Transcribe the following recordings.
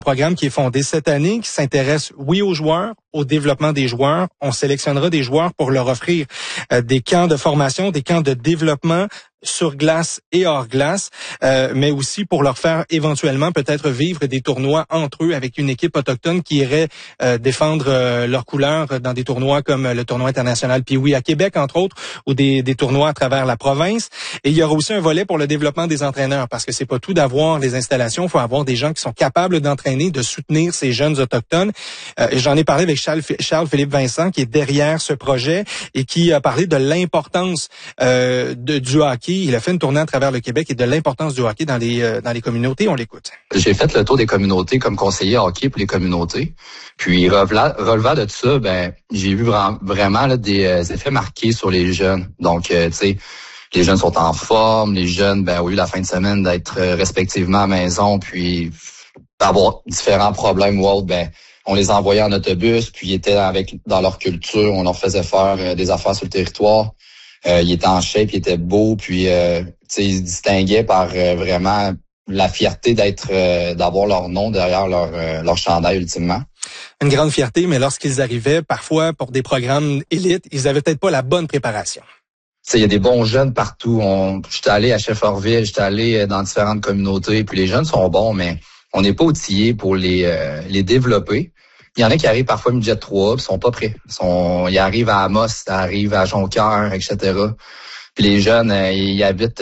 Programme qui est fondé cette année, qui s'intéresse, oui, aux joueurs, au développement des joueurs. On sélectionnera des joueurs pour leur offrir des camps de formation, des camps de développement sur glace et hors glace, mais aussi pour leur faire éventuellement peut-être vivre des tournois entre eux avec une équipe autochtone qui irait défendre leurs couleurs dans des tournois comme le tournoi international Pee-wee à Québec, entre autres, ou des tournois à travers la province. Et il y aura aussi un volet pour le développement des entraîneurs, parce que c'est pas tout d'avoir les installations, il faut avoir des gens qui sont capables d'entraîner, de soutenir ces jeunes autochtones. J'en ai parlé avec Charles-Philippe Vincent, qui est derrière ce projet et qui a parlé de l'importance du hockey. Il a fait une tournée à travers le Québec et de l'importance du hockey dans les communautés. On l'écoute. J'ai fait le tour des communautés comme conseiller hockey pour les communautés. Puis relevant de tout ça, j'ai vu vraiment là, des effets marqués sur les jeunes. Donc, tu sais, les jeunes sont en forme, les jeunes, au lieu de la fin de semaine d'être respectivement à la maison, puis d'avoir différents problèmes ou autres, on les envoyait en autobus, puis ils étaient dans leur culture, on leur faisait faire des affaires sur le territoire. Il était en shape, il était beau, puis ils se distinguaient par vraiment la fierté d'avoir leur nom derrière leur chandail ultimement. Une grande fierté, mais lorsqu'ils arrivaient, parfois pour des programmes élites, ils avaient peut-être pas la bonne préparation. Il y a des bons jeunes partout. J'étais allé à Shefferville, j'étais allé dans différentes communautés, puis les jeunes sont bons, mais on n'est pas outillés pour les développer. Il y en a qui arrivent parfois midget 3, puis sont pas prêts. Ils arrivent à Amos, ils arrivent à Jonquière, etc. Puis les jeunes, ils habitent,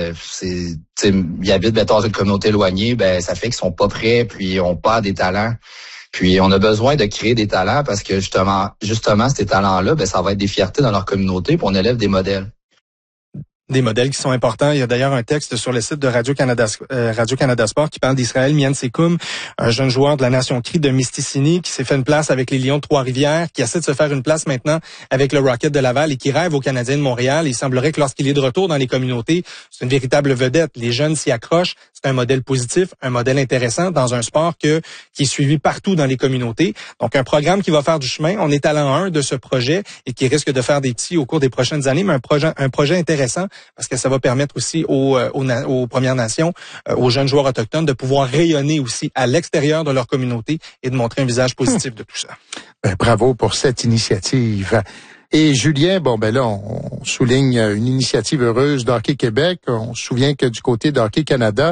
dans une communauté éloignée, ça fait qu'ils sont pas prêts, puis on perd des talents. Puis on a besoin de créer des talents parce que justement ces talents-là, ça va être des fiertés dans leur communauté, puis on élève des modèles. Des modèles qui sont importants. Il y a d'ailleurs un texte sur le site de Radio-Canada Sport qui parle d'Israël Miansekoum, un jeune joueur de la Nation Cri de Mistisini qui s'est fait une place avec les Lions de Trois-Rivières, qui essaie de se faire une place maintenant avec le Rocket de Laval et qui rêve aux Canadiens de Montréal. Il semblerait que lorsqu'il est de retour dans les communautés, c'est une véritable vedette. Les jeunes s'y accrochent. C'est un modèle positif, un modèle intéressant dans un sport qui est suivi partout dans les communautés. Donc, un programme qui va faire du chemin. On est à l'an 1 de ce projet et qui risque de faire des petits au cours des prochaines années, mais un projet intéressant parce que ça va permettre aussi aux Premières Nations, aux jeunes joueurs autochtones de pouvoir rayonner aussi à l'extérieur de leur communauté et de montrer un visage positif de tout ça. Bravo pour cette initiative. Et Julien, là, on souligne une initiative heureuse d'Hockey Québec. On se souvient que du côté d'Hockey Canada,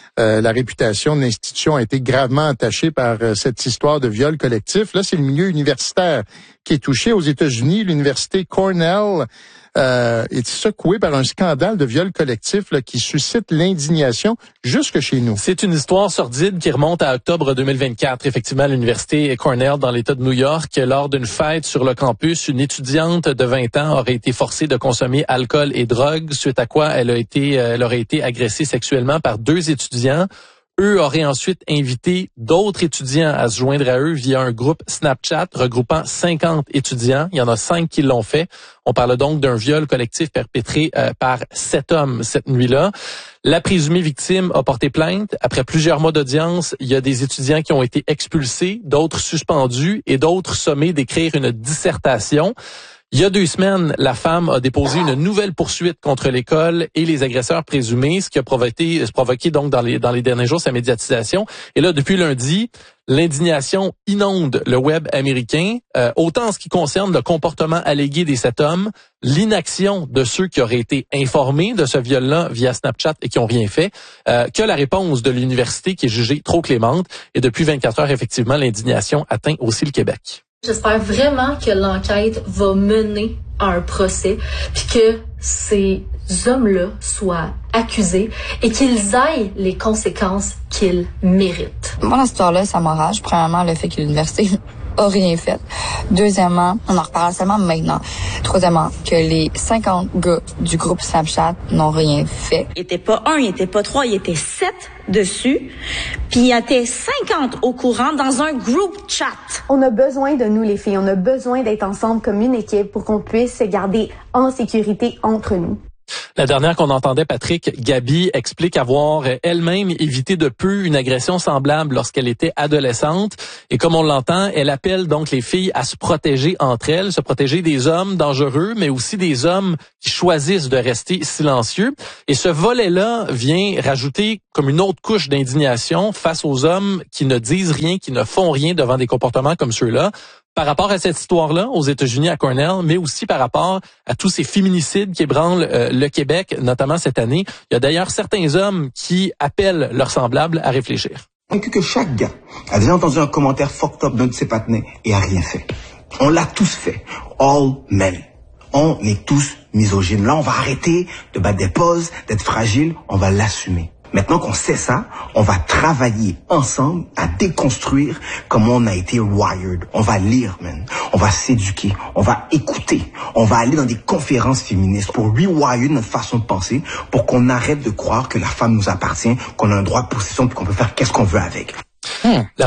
la réputation de l'institution a été gravement entachée par cette histoire de viol collectif. Là, c'est le milieu universitaire qui est touché. Aux États-Unis, l'université Cornell est secouée par un scandale de viol collectif qui suscite l'indignation jusque chez nous. C'est une histoire sordide qui remonte à octobre 2024. Effectivement, l'université Cornell dans l'État de New York, lors d'une fête sur le campus, une étudiante de 20 ans aurait été forcée de consommer alcool et drogue, suite à quoi elle aurait été agressée sexuellement par 2 étudiants. Eux auraient ensuite invité d'autres étudiants à se joindre à eux via un groupe Snapchat regroupant 50 étudiants. Il y en a 5 qui l'ont fait. On parle donc d'un viol collectif perpétré par 7 hommes cette nuit-là. La présumée victime a porté plainte. Après plusieurs mois d'audience, il y a des étudiants qui ont été expulsés, d'autres suspendus et d'autres sommés d'écrire une dissertation. Il y a 2 semaines, la femme a déposé une nouvelle poursuite contre l'école et les agresseurs présumés, ce qui a provoqué donc dans les derniers jours sa médiatisation. Et là, depuis lundi, l'indignation inonde le web américain, autant en ce qui concerne le comportement allégué des 7 hommes, l'inaction de ceux qui auraient été informés de ce viol-là via Snapchat et qui ont rien fait, que la réponse de l'université qui est jugée trop clémente. Et depuis 24 heures, effectivement, l'indignation atteint aussi le Québec. J'espère vraiment que l'enquête va mener à un procès, puis que ces hommes-là soient accusés et qu'ils aient les conséquences qu'ils méritent. Moi, dans cette histoire-là, ça m'enrage. Premièrement, le fait que l'université a rien fait. Deuxièmement, on en reparle seulement maintenant. Troisièmement, que les 50 gars du groupe Snapchat n'ont rien fait. Il était pas 1, il était pas 3, il était 7 dessus. Puis il y était 50 au courant dans un group chat. On a besoin de nous, les filles. On a besoin d'être ensemble comme une équipe pour qu'on puisse se garder en sécurité entre nous. La dernière qu'on entendait, Patrick, Gabi explique avoir elle-même évité de peu une agression semblable lorsqu'elle était adolescente. Et comme on l'entend, elle appelle donc les filles à se protéger entre elles, se protéger des hommes dangereux, mais aussi des hommes qui choisissent de rester silencieux. Et ce volet-là vient rajouter comme une autre couche d'indignation face aux hommes qui ne disent rien, qui ne font rien devant des comportements comme ceux-là. Par rapport à cette histoire-là aux États-Unis, à Cornell, mais aussi par rapport à tous ces féminicides qui ébranlent le Québec, notamment cette année. Il y a d'ailleurs certains hommes qui appellent leurs semblables à réfléchir. Que chaque gars a déjà entendu un commentaire fucked up d'un de ses partenaires et a rien fait. On l'a tous fait. All men. On est tous misogynes. Là, on va arrêter de battre des pauses, d'être fragile. On va l'assumer. Maintenant qu'on sait ça, on va travailler ensemble à déconstruire comment on a été wired. On va lire, man. On va s'éduquer. On va écouter. On va aller dans des conférences féministes pour rewire notre façon de penser, pour qu'on arrête de croire que la femme nous appartient, qu'on a un droit de possession puis qu'on peut faire qu'est-ce qu'on veut avec. La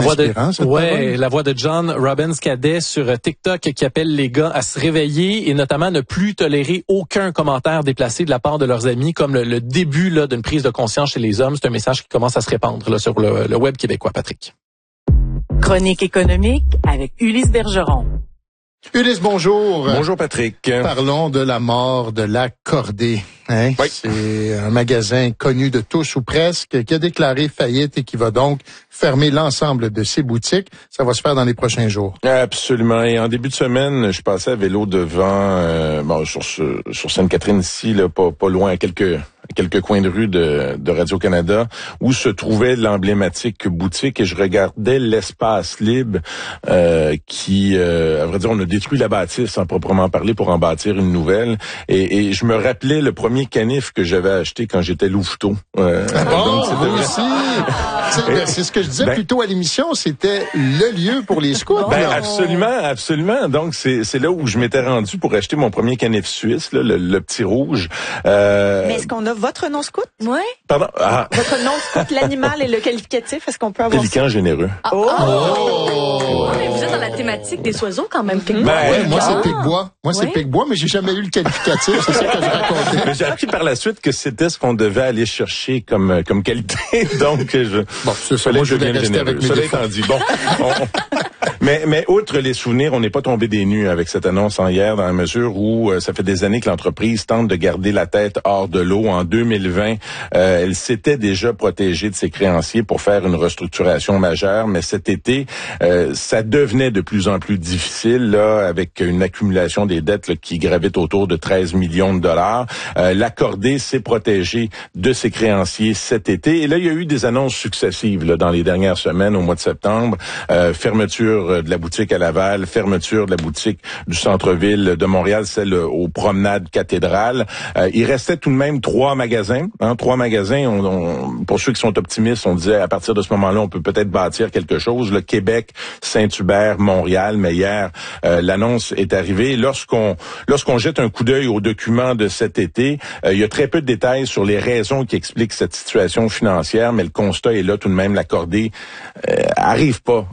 voix de John Robbins Cadet sur TikTok qui appelle les gars à se réveiller et notamment ne plus tolérer aucun commentaire déplacé de la part de leurs amis, comme le début là d'une prise de conscience chez les hommes. C'est un message qui commence à se répandre là sur le web québécois, Patrick. Chronique économique avec Ulysse Bergeron. Ulysse, bonjour. Bonjour, Patrick. Parlons de la mort de l'Accordé. Hein? Oui. C'est un magasin connu de tous ou presque qui a déclaré faillite et qui va donc fermer l'ensemble de ses boutiques. Ça va se faire dans les prochains jours. Absolument. Et en début de semaine, je passais à vélo devant, sur Sainte-Catherine ici, là, pas loin, à quelques coins de rue de Radio-Canada, où se trouvait l'emblématique boutique, et je regardais l'espace libre qui, à vrai dire, on a détruit la bâtisse sans proprement parler pour en bâtir une nouvelle. Et je me rappelais le premier canif que j'avais acheté quand j'étais louveteau. C'est ce que je disais plus tôt à l'émission, c'était le lieu pour les scouts. Absolument. Donc, c'est là où je m'étais rendu pour acheter mon premier canif suisse, là, le petit rouge. Mais est-ce qu'on a votre nom scout? Oui. Pardon? Votre nom scout, l'animal et le qualificatif, est-ce qu'on peut avoir Pélican généreux. Mais vous êtes dans la thématique des oiseaux quand même. Moi, c'est Pic-Bois. C'est Pic-Bois, mais j'ai jamais eu le qualificatif. C'est ça que je racontais. Mais j'ai appris par la suite que c'était ce qu'on devait aller chercher comme qualité. Donc, c'est ça. Moi, je vais rester avec mes défauts. Étant dit, Mais outre les souvenirs, on n'est pas tombé des nues avec cette annonce hier, dans la mesure où ça fait des années que l'entreprise tente de garder la tête hors de l'eau. En 2020, elle s'était déjà protégée de ses créanciers pour faire une restructuration majeure, mais cet été, ça devenait de plus en plus difficile, là, avec une accumulation des dettes là, qui gravitent autour de 13 millions de dollars. L'Accordé s'est protégé de ses créanciers cet été, et là, il y a eu des annonces successives là, dans les dernières semaines, au mois de septembre, fermeture de la boutique à Laval, fermeture de la boutique du centre-ville de Montréal, celle aux Promenades Cathédrales. Il restait tout de même 3 magasins. Pour ceux qui sont optimistes, on disait à partir de ce moment-là, on peut peut-être bâtir quelque chose. Le Québec, Saint-Hubert, Montréal, mais hier, l'annonce est arrivée. Lorsqu'on jette un coup d'œil aux documents de cet été, il y a très peu de détails sur les raisons qui expliquent cette situation financière, mais le constat est là tout de même. L'Accordé arrive pas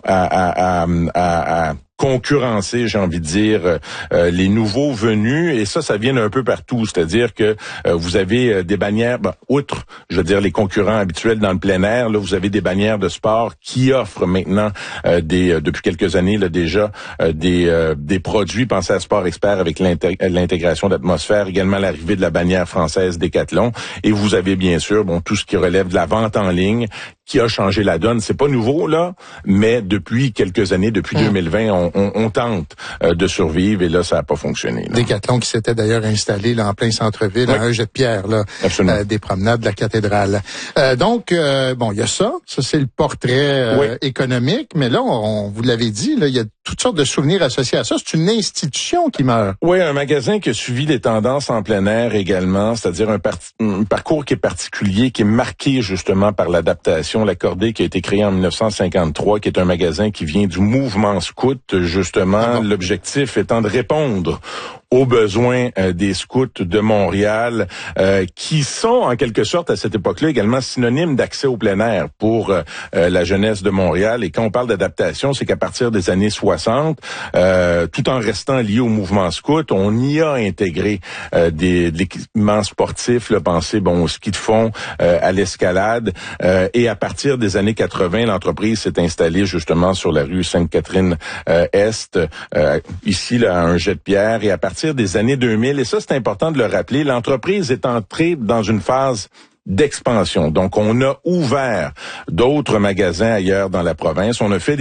à concurrencer, j'ai envie de dire, les nouveaux venus, et ça vient d'un peu partout, c'est-à-dire que vous avez des bannières, outre, je veux dire, les concurrents habituels dans le plein air, là, vous avez des bannières de sport qui offrent maintenant depuis quelques années là, déjà des produits. Pensez à Sport Expert avec l'intégration d'Atmosphère, également l'arrivée de la bannière française Décathlon, et vous avez bien sûr tout ce qui relève de la vente en ligne qui a changé la donne. C'est pas nouveau là, mais depuis quelques années, depuis 2020, on tente de survivre, et là ça n'a pas fonctionné. Là. Décathlon qui s'était d'ailleurs installé là en plein centre-ville, à un jet de pierre là, des promenades de la cathédrale. Donc il y a ça c'est le portrait économique, mais là on vous l'avez dit là, il y a toutes sortes de souvenirs associés à ça. C'est une institution qui meurt. Oui, un magasin qui a suivi les tendances en plein air également, c'est-à-dire un parcours qui est particulier, qui est marqué justement par l'adaptation. L'Accordé qui a été créé en 1953, qui est un magasin qui vient du mouvement scout, justement, l'objectif étant de répondre aux besoins des scouts de Montréal, qui sont en quelque sorte à cette époque-là également synonymes d'accès au plein air pour la jeunesse de Montréal. Et quand on parle d'adaptation, c'est qu'à partir des années 60, tout en restant lié au mouvement scout, on y a intégré de l'équipement sportif, là, pensez au ski de fond, à l'escalade. Et à partir des années 80, l'entreprise s'est installée justement sur la rue Sainte-Catherine-Est, ici là, à un jet de pierre. Et à partir des années 2000, et ça c'est important de le rappeler, l'entreprise est entrée dans une phase d'expansion. Donc on a ouvert d'autres magasins ailleurs dans la province. On a fait